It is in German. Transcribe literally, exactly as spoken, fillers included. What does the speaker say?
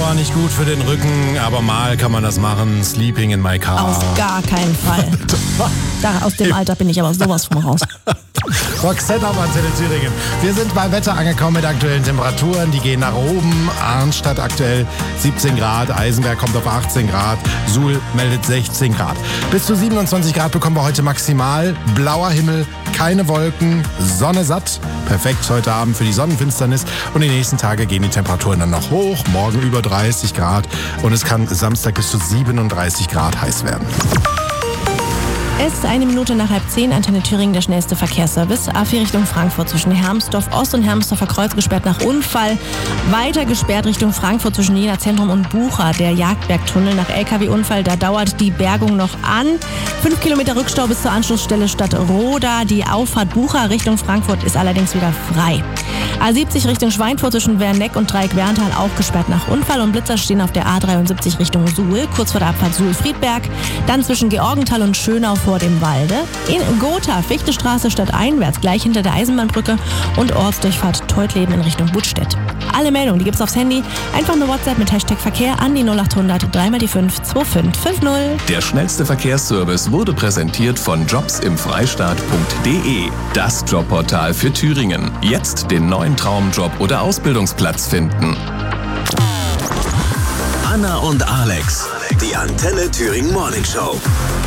Dauer nicht gut für den Rücken, aber mal kann man das machen. Sleeping in my car. Auf gar keinen Fall. Da, aus dem Alter bin ich aber sowas von raus. Roxette auf Antenne Thüringen. Wir sind bei Wetter angekommen mit aktuellen Temperaturen. Die gehen nach oben. Arnstadt aktuell siebzehn Grad. Eisenberg kommt auf achtzehn Grad. Suhl meldet sechzehn Grad. Bis zu siebenundzwanzig Grad bekommen wir heute maximal. Blauer Himmel, keine Wolken, Sonne satt. Perfekt heute Abend für die Sonnenfinsternis. Und die nächsten Tage gehen die Temperaturen dann noch hoch. Morgen über dreißig Grad. Und es kann Samstag bis zu siebenunddreißig Grad heiß werden. Es ist eine Minute nach halb zehn, Antenne Thüringen, der schnellste Verkehrsservice. A vier Richtung Frankfurt zwischen Hermsdorf Ost und Hermsdorfer Kreuz gesperrt nach Unfall. Weiter gesperrt Richtung Frankfurt zwischen Jena Zentrum und Bucha, der Jagdbergtunnel nach L K W-Unfall. Da dauert die Bergung noch an. Fünf Kilometer Rückstau bis zur Anschlussstelle Stadtroda. Die Auffahrt Bucha Richtung Frankfurt ist allerdings wieder frei. A siebzig Richtung Schweinfurt zwischen Werneck und Dreieck-Werntal auch gesperrt nach Unfall. Und Blitzer stehen auf der A dreiundsiebzig Richtung Suhl, kurz vor der Abfahrt Suhl-Friedberg. Dann zwischen Georgenthal und Schönau vor dem Walde. In Gotha, Fichtestraße stadteinwärts, gleich hinter der Eisenbahnbrücke. Und Ortsdurchfahrt Teutleben in Richtung Buttstedt. Alle Meldungen, die gibt's aufs Handy. Einfach eine WhatsApp mit Hashtag Verkehr an die null acht hundert drei mal die fünf zwei fünf fünf null. Der schnellste Verkehrsservice wurde präsentiert von jobs im freistaat punkt de. Das Jobportal für Thüringen. Jetzt den neuen Traumjob oder Ausbildungsplatz finden. Anna und Alex, die Antenne Thüringen Morning Show.